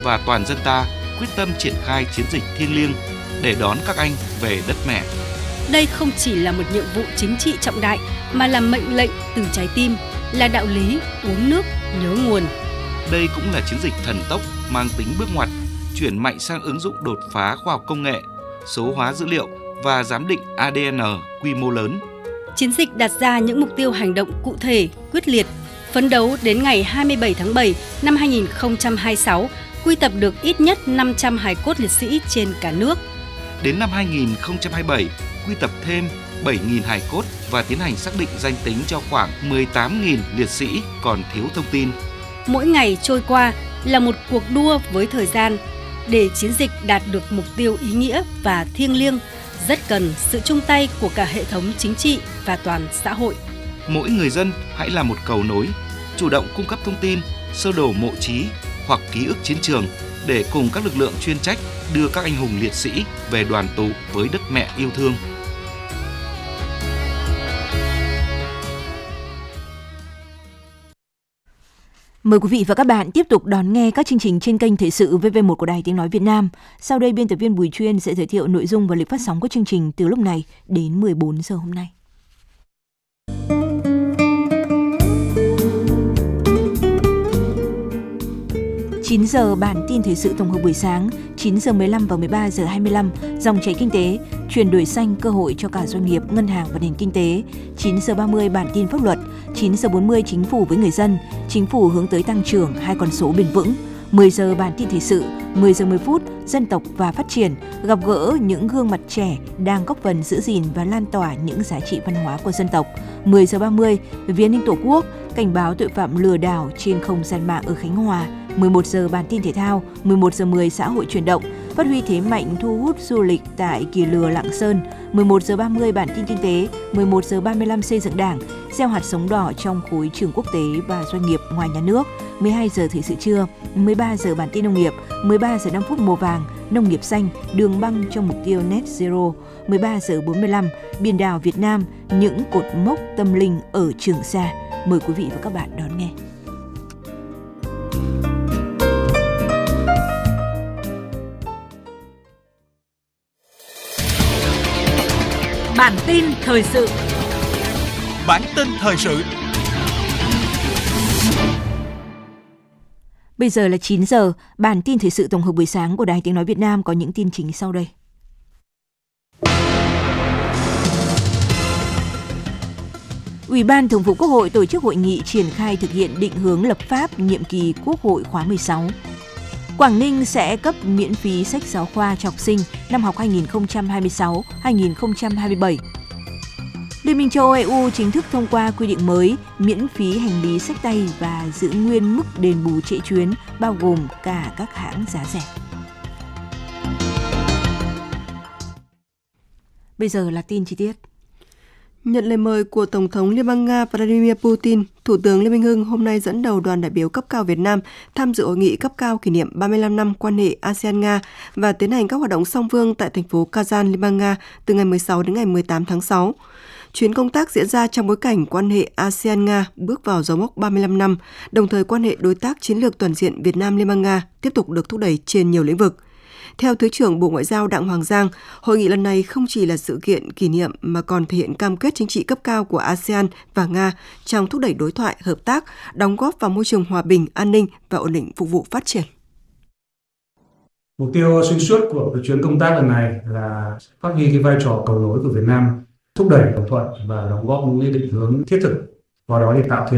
và toàn dân ta quyết tâm triển khai chiến dịch thiêng liêng để đón các anh về đất mẹ. Đây không chỉ là một nhiệm vụ chính trị trọng đại mà là mệnh lệnh từ trái tim, là đạo lý uống nước nhớ nguồn. Đây cũng là chiến dịch thần tốc mang tính bước ngoặt, chuyển mạnh sang ứng dụng đột phá khoa học công nghệ, số hóa dữ liệu và giám định ADN quy mô lớn. Chiến dịch đặt ra những mục tiêu hành động cụ thể, quyết liệt, phấn đấu đến ngày 27 tháng 7 năm 2026 quy tập được ít nhất 500 hài cốt liệt sĩ trên cả nước. Đến năm 2027, quy tập thêm 7.000 hài cốt và tiến hành xác định danh tính cho khoảng 18.000 liệt sĩ còn thiếu thông tin. Mỗi ngày trôi qua là một cuộc đua với thời gian. Để chiến dịch đạt được mục tiêu ý nghĩa và thiêng liêng, rất cần sự chung tay của cả hệ thống chính trị và toàn xã hội. Mỗi người dân hãy là một cầu nối, chủ động cung cấp thông tin, sơ đồ mộ chí hoặc ký ức chiến trường để cùng các lực lượng chuyên trách đưa các anh hùng liệt sĩ về đoàn tụ với đất mẹ yêu thương. Mời quý vị và các bạn tiếp tục đón nghe các chương trình trên kênh Thời sự VV1 của Đài Tiếng Nói Việt Nam. Sau đây, biên tập viên Bùi Chuyên sẽ giới thiệu nội dung và lịch phát sóng của chương trình từ lúc này đến 14 giờ hôm nay. 9 giờ bản tin thời sự tổng hợp buổi sáng, 9 giờ 15 và 13 giờ 25, dòng chảy kinh tế, chuyển đổi xanh cơ hội cho cả doanh nghiệp, ngân hàng và nền kinh tế. 9 giờ 30 bản tin pháp luật, 9 giờ 40 chính phủ với người dân, chính phủ hướng tới tăng trưởng, hai con số bền vững. 10 giờ bản tin thời sự, 10 giờ 10 phút dân tộc và phát triển, gặp gỡ những gương mặt trẻ đang góp phần giữ gìn và lan tỏa những giá trị văn hóa của dân tộc. 10 giờ 30 Vì an ninh Tổ quốc, cảnh báo tội phạm lừa đảo trên không gian mạng ở Khánh Hòa. 11 giờ bản tin thể thao, 11 giờ 10 xã hội chuyển động, phát huy thế mạnh thu hút du lịch tại Kỳ Lừa Lạng Sơn. 11 giờ 30 bản tin kinh tế, 11 giờ 35 xây dựng Đảng, gieo hạt giống đỏ trong khối trường quốc tế và doanh nghiệp ngoài nhà nước. 12 giờ thời sự trưa, 13 giờ bản tin nông nghiệp, 13 giờ 5 phút mùa vàng, nông nghiệp xanh, đường băng trong mục tiêu net zero. 13 giờ 45, biển đảo Việt Nam, những cột mốc tâm linh ở Trường Sa. Mời quý vị và các bạn đón nghe. Bản tin thời sự. Bản tin thời sự. Bây giờ là 9 giờ, bản tin thời sự tổng hợp buổi sáng của Đài Tiếng Nói Việt Nam có những tin chính sau đây. Ủy ban Thường vụ Quốc hội tổ chức hội nghị triển khai thực hiện định hướng lập pháp nhiệm kỳ Quốc hội khóa 16. Quảng Ninh sẽ cấp miễn phí sách giáo khoa cho học sinh năm học 2026-2027. Liên minh châu Âu EU chính thức thông qua quy định mới miễn phí hành lý xách tay và giữ nguyên mức đền bù trễ chuyến bao gồm cả các hãng giá rẻ. Bây giờ là tin chi tiết. Nhận lời mời của Tổng thống Liên bang Nga Vladimir Putin, Thủ tướng Lê Minh Hưng hôm nay dẫn đầu đoàn đại biểu cấp cao Việt Nam tham dự hội nghị cấp cao kỷ niệm 35 năm quan hệ ASEAN-Nga và tiến hành các hoạt động song phương tại thành phố Kazan, Liên bang Nga từ ngày 16 đến ngày 18 tháng 6. Chuyến công tác diễn ra trong bối cảnh quan hệ ASEAN-Nga bước vào dấu mốc 35 năm, đồng thời quan hệ đối tác chiến lược toàn diện Việt Nam-Liên bang Nga tiếp tục được thúc đẩy trên nhiều lĩnh vực. Theo Thứ trưởng Bộ Ngoại giao Đặng Hoàng Giang, hội nghị lần này không chỉ là sự kiện kỷ niệm mà còn thể hiện cam kết chính trị cấp cao của ASEAN và Nga trong thúc đẩy đối thoại, hợp tác, đóng góp vào môi trường hòa bình, an ninh và ổn định phục vụ phát triển. Mục tiêu xuyên suốt của chuyến công tác lần này là phát huy cái vai trò cầu nối của Việt Nam, thúc đẩy đồng thuận và đóng góp những định hướng thiết thực, qua đó để tạo thêm